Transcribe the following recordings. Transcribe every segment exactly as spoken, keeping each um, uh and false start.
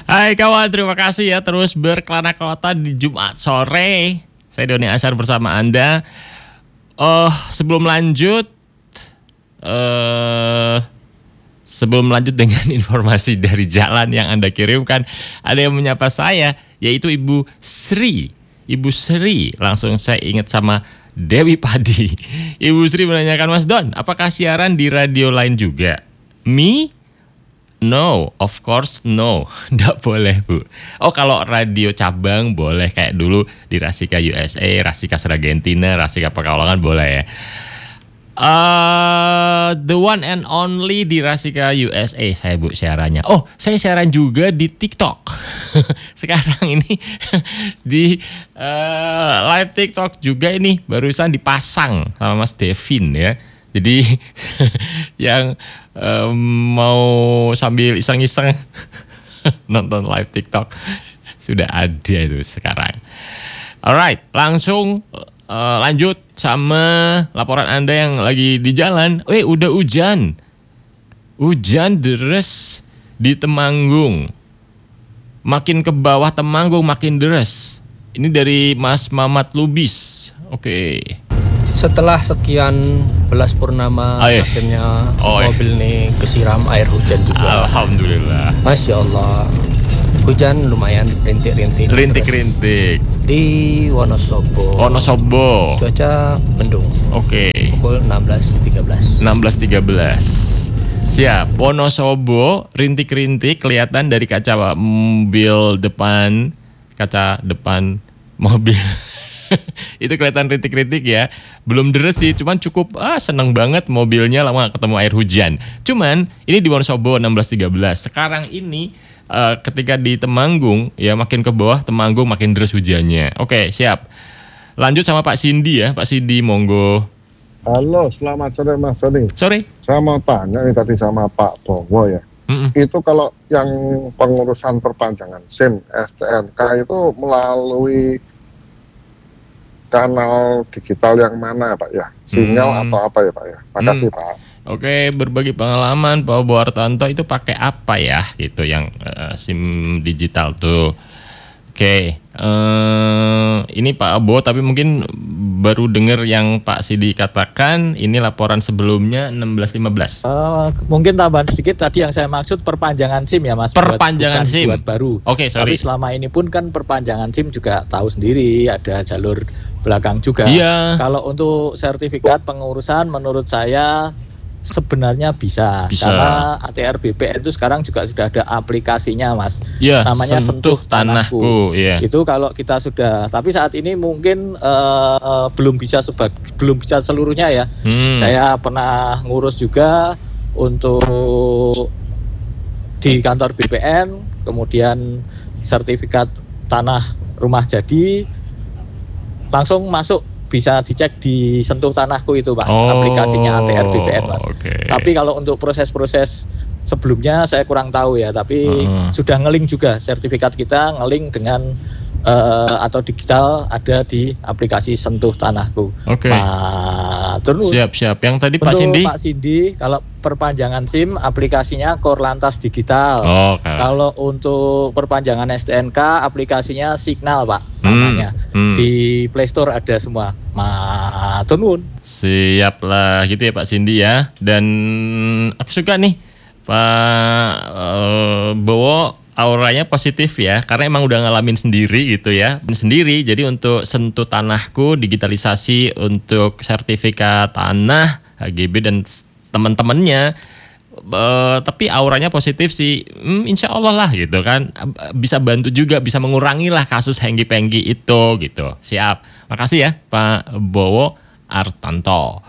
Hai kawan, terima kasih ya terus berkelana kota di Jumat sore. Saya Doni Asyar bersama Anda. Oh, sebelum lanjut, uh, sebelum lanjut dengan informasi dari jalan yang Anda kirimkan, ada yang menyapa saya, yaitu Ibu Sri. Ibu Sri, langsung saya ingat sama Dewi Padi. Ibu Sri menanyakan, Mas Don, apakah siaran di radio lain juga? Me? No, of course no. Nggak boleh, Bu. Oh, kalau radio cabang boleh, kayak dulu di Rasika U S A, Rasika Argentina, Rasika Pekalongan boleh ya. Uh, the one and only di Rasika U S A saya, Bu, siarannya. Oh, saya siaran juga di TikTok. Sekarang ini di uh, live TikTok juga ini barusan dipasang sama Mas Devin ya. Jadi yang um, mau sambil iseng-iseng nonton live TikTok sudah ada itu sekarang. Alright, langsung uh, lanjut sama laporan Anda yang lagi di jalan. Eh, udah hujan. Hujan deres di Temanggung. Makin ke bawah Temanggung makin deres. Ini dari Mas Mamat Lubis. Oke. Okay. Setelah sekian belas purnama, Ayo. akhirnya oh, mobil ini kesiram air hujan juga. Alhamdulillah. Masya Allah. Hujan lumayan rintik-rintik. Rintik-rintik. Di Wonosobo. Wonosobo. Cuaca mendung. Oke. Okay. Pukul enam belas tiga belas. enam belas tiga belas. Siap. Wonosobo rintik-rintik kelihatan dari kaca mobil depan, kaca depan mobil. Itu kelihatan rintik-rintik ya. Belum deres sih, cuman cukup ah seneng banget mobilnya lama ketemu air hujan. Cuman ini di Wonosobo enam belas tiga belas. Sekarang ini uh, ketika di Temanggung ya makin ke bawah Temanggung makin deres hujannya. Oke, siap. Lanjut sama Pak Sindi ya. Pak Sindi, monggo. Halo, selamat sore Mas Doni. Sore. Saya mau tanya nih tadi sama Pak Bowo ya. Mm-mm. Itu kalau yang pengurusan perpanjangan SIM S T N K itu melalui kanal digital yang mana Pak ya? Sinyal hmm. atau apa ya Pak ya? Makasih hmm. Pak. Oke, berbagi pengalaman Pak Boartanto itu pakai apa ya gitu yang uh, SIM digital tuh. Oke, uh, ini Pak Abo tapi mungkin baru dengar yang Pak Sidi katakan. Ini laporan sebelumnya enam belas lima belas. Uh, mungkin tambahan sedikit tadi yang saya maksud perpanjangan SIM ya Mas. Perpanjangan buat, SIM buat baru. Oke, sorry. Tapi selama ini pun kan perpanjangan SIM juga tahu sendiri ada jalur belakang juga. Iya. Kalau untuk sertifikat pengurusan menurut saya sebenarnya bisa, bisa. Karena A T R B P N itu sekarang juga sudah ada aplikasinya Mas. Ya, namanya Sentuh, Sentuh Tanahku. Tanahku. Ya. Itu kalau kita sudah, tapi saat ini mungkin uh, belum bisa sebag, belum bisa seluruhnya ya. Hmm. Saya pernah ngurus juga untuk di kantor B P N, kemudian sertifikat tanah rumah jadi langsung masuk, bisa dicek di Sentuh Tanahku itu Mas, oh, aplikasinya A T R B P N Mas. Okay. Tapi kalau untuk proses-proses sebelumnya saya kurang tahu ya, tapi uh. sudah ngeling juga sertifikat kita ngeling dengan uh, atau digital ada di aplikasi Sentuh Tanahku. Oke. Okay. Nah, terus siap-siap. Yang tadi Pak Sindi? Pak Sindi, kalau perpanjangan SIM aplikasinya Korlantas Digital. Oh, okay. Kalau untuk perpanjangan S T N K aplikasinya Signal Pak namanya. Hmm. Hmm. Di Play Store ada semua. Matur nuwun. Siap lah gitu ya Pak Sindi ya. Dan aku suka nih Pak uh, Bowo auranya positif ya, karena emang udah ngalamin sendiri gitu ya, sendiri. Jadi untuk Sentuh Tanahku digitalisasi untuk sertifikat tanah H G B dan teman-temannya, uh, tapi auranya positif sih, hmm, insya Allah lah gitu kan, bisa bantu juga, bisa mengurangi lah kasus hengki-pengki itu gitu. Siap, makasih ya Pak Bowo Artanto.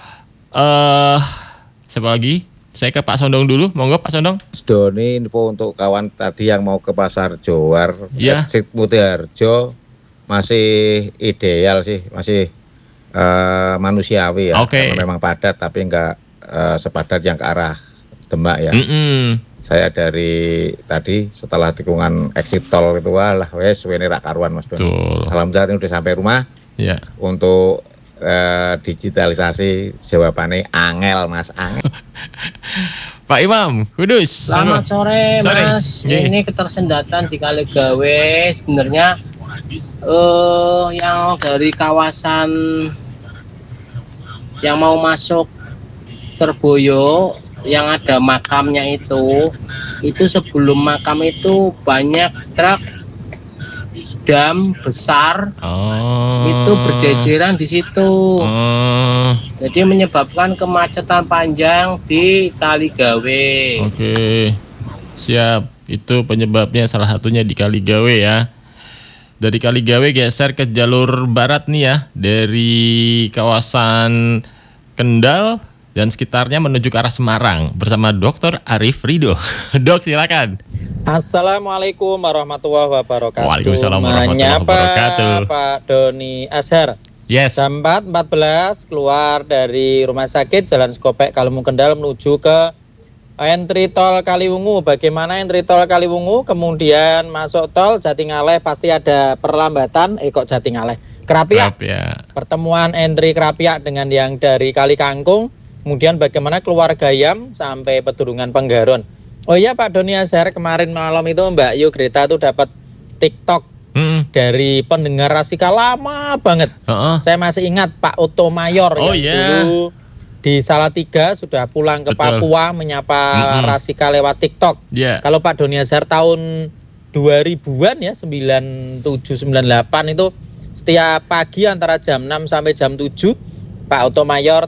Uh, siapa lagi? Saya ke Pak Sondong dulu, monggo Pak Sondong. Doni info untuk kawan tadi yang mau ke Pasar Johar, ya. Exit Mutiharjo masih ideal sih, masih uh, manusiawi ya. Okay. Karena memang padat tapi enggak uh, sepadat yang ke arah Demak ya. Mm-mm. Saya dari tadi setelah tikungan exit tol itu walah wes wene rak karuan Mas Doni. Alhamdulillah ini udah sampai rumah. Ya. Untuk uh, digitalisasi jawabannya angel Mas angel. Pak Imam Kudus. Selamat sore, sore. Mas. Yeah. Ini ketersendatan di Kaligawe sebenarnya uh, yang dari kawasan yang mau masuk Terboyo yang ada makamnya itu, itu sebelum makam itu banyak truk dam besar, oh. itu berjejeran di situ. Oh. Jadi menyebabkan kemacetan panjang di Kaligawe. Oke, siap. Itu penyebabnya salah satunya di Kaligawe ya. Dari Kaligawe geser ke jalur barat nih ya, dari kawasan Kendal dan sekitarnya menuju ke arah Semarang bersama Dokter Arif Ridho. Dok, silakan. Assalamualaikum warahmatullahi wabarakatuh. Waalaikumsalam warahmatullahi Menyapa wabarakatuh. Pak Doni Azhar. Yes. Jam empat empat belas keluar dari rumah sakit Jalan Skopek Kaliwungu Kendal menuju ke entry tol Kaliwungu. Bagaimana entry tol Kaliwungu? Kemudian masuk tol Jatingaleh pasti ada perlambatan. Eh kok Jatingaleh? Kerapiak. Kerapiak. Pertemuan entry Kerapiak dengan yang dari Kali Kangkung. Kemudian bagaimana keluar Gayam sampai Pedurungan Penggaron. Oh iya Pak Doni Azhar, kemarin malam itu Mbak Yu Greta tuh dapat TikTok hmm. dari pendengar Rasika lama banget. Uh-uh. Saya masih ingat Pak Otto Mayor oh, yang yeah. dulu di Salatiga sudah pulang ke Betul. Papua menyapa mm-hmm. Rasika lewat TikTok. Yeah. Kalau Pak Doni Azhar tahun dua ribuan ya, sembilan puluh tujuh sembilan puluh delapan itu setiap pagi antara jam enam sampai jam tujuh Pak Otto Mayor